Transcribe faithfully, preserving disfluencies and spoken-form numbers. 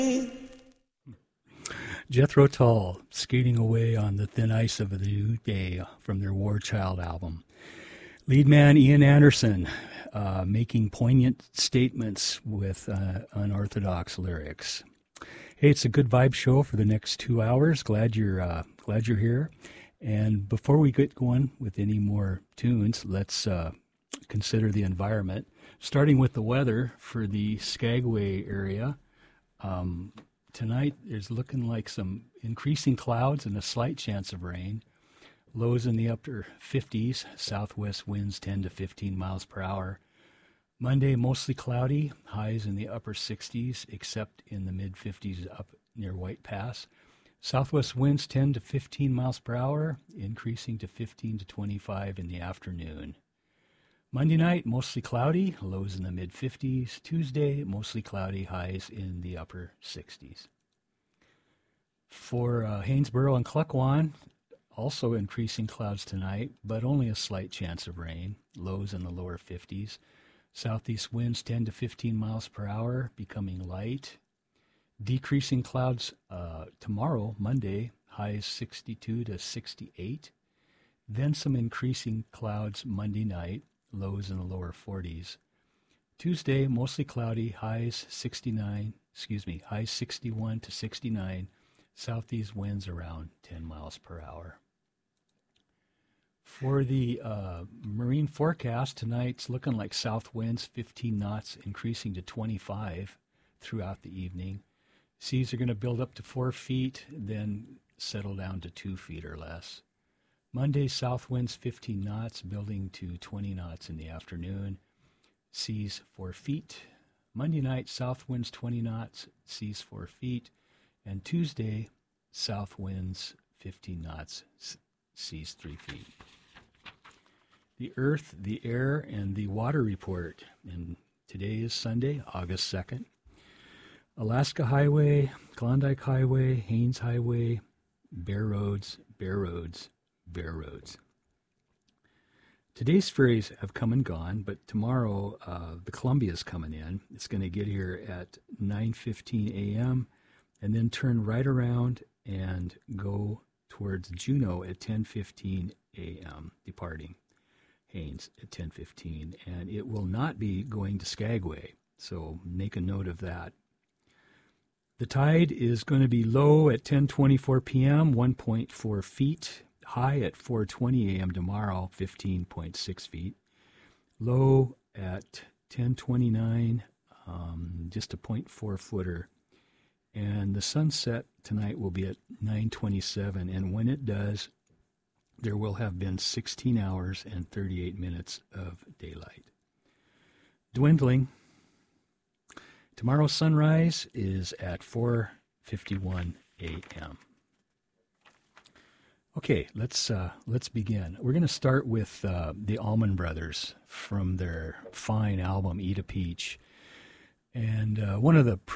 Jethro Tull, skating away on the thin ice of a new day from their War Child album. Lead man Ian Anderson, uh, making poignant statements with uh, unorthodox lyrics. Hey, it's a good vibe show for the next two hours. Glad you're uh, glad you're here. And before we get going with any more tunes, let's uh, consider the environment. Starting with the weather for the Skagway area. Um, Tonight is looking like some increasing clouds and a slight chance of rain. Lows in the upper fifties, southwest winds ten to fifteen miles per hour. Monday, mostly cloudy, highs in the upper sixties, except in the mid fifties up near White Pass. Southwest winds ten to fifteen miles per hour, increasing to fifteen to twenty-five in the afternoon. Monday night, mostly cloudy, lows in the mid fifties. Tuesday, mostly cloudy, highs in the upper sixties. For uh, Haynesboro and Klukwan, also increasing clouds tonight, but only a slight chance of rain, lows in the lower fifties. Southeast winds ten to fifteen miles per hour, becoming light. Decreasing clouds uh, tomorrow, Monday, highs sixty-two to sixty-eight. Then some increasing clouds Monday night, lows in the lower forties. Tuesday, mostly cloudy, highs sixty-nine, excuse me, highs sixty-one to sixty-nine, southeast winds around ten miles per hour. For the uh, marine forecast, tonight's looking like south winds fifteen knots, increasing to twenty-five throughout the evening. Seas are going to build up to four feet, then settle down to two feet or less. Monday, south winds fifteen knots, building to twenty knots in the afternoon. Seas four feet. Monday night, south winds twenty knots, seas four feet. And Tuesday, south winds fifteen knots, seas three feet. The earth, the air, and the water report. And today is Sunday, August second. Alaska Highway, Klondike Highway, Haines Highway, Bear Roads, Bear Roads, Bear Roads. Today's ferries have come and gone, but tomorrow uh, the Columbia's coming in. It's going to get here at nine fifteen a.m. and then turn right around and go towards Juneau at ten fifteen a.m., departing Haines at ten fifteen. And it will not be going to Skagway, so make a note of that. The tide is going to be low at ten twenty-four p.m., one point four feet. High at four twenty a.m. tomorrow, fifteen point six feet. Low at ten twenty-nine, um, just a point four footer. And the sunset tonight will be at nine twenty-seven. And when it does, there will have been sixteen hours and thirty-eight minutes of daylight. Dwindling. Tomorrow's sunrise is at four fifty-one a.m. Okay, let's uh, let's begin. We're going to start with uh, the Allman Brothers from their fine album "Eat a Peach," and uh, one of the